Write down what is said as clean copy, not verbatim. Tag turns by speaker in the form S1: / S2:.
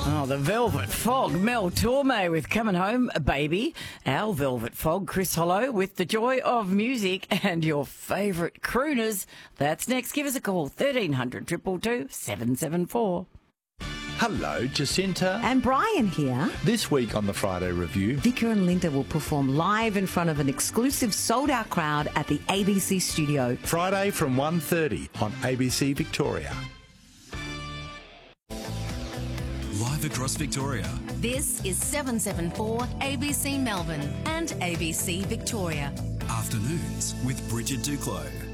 S1: Oh, the Velvet Fog. Mel Torme with Coming Home, Baby. Our Velvet Fog, Chris Hollow with The Joy of Music and your favourite crooners. That's next. Give us a call, 1300 222 774.
S2: Hello, Jacinta.
S3: And Brian here.
S2: This week on the Friday Review,
S3: Vicar and Linda will perform live in front of an exclusive sold-out crowd at the ABC studio.
S2: Friday from 1:30 on ABC Victoria.
S4: Live across Victoria.
S5: This is 774 ABC Melbourne and ABC Victoria.
S4: Afternoons with Bridget Duclos.